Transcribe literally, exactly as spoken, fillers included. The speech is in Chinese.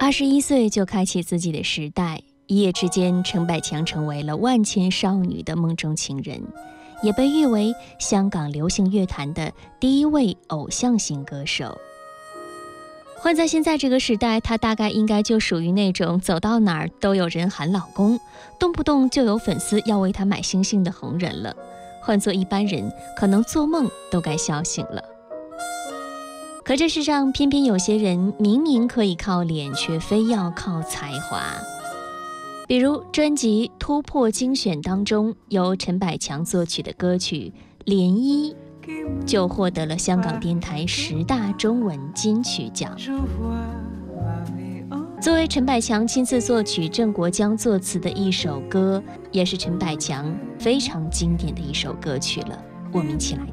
二十一岁就开启自己的时代，一夜之间，陈百强成为了万千少女的梦中情人，也被誉为香港流行乐坛的第一位偶像型歌手。换在现在这个时代，他大概应该就属于那种走到哪儿都有人喊老公，动不动就有粉丝要为他买星星的红人了。换做一般人，可能做梦都该笑醒了。可这世上偏偏有些人明明可以靠脸，却非要靠才华。比如专辑《突破》精选当中由陈百强作曲的歌曲《涟漪》，就获得了香港电台十大中文金曲奖。作为陈百强亲自作曲、郑国江作词的一首歌，也是陈百强非常经典的一首歌曲了。我们一起来